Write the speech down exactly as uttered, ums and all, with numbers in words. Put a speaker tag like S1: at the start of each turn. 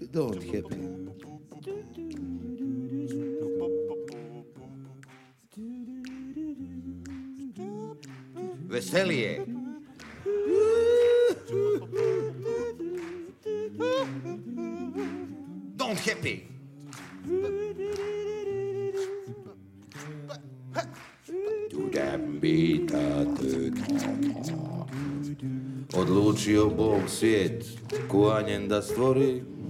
S1: Don't happy.
S2: Veselije. Don't happy. Odlučio Bog svijet kuvanjem da stvori,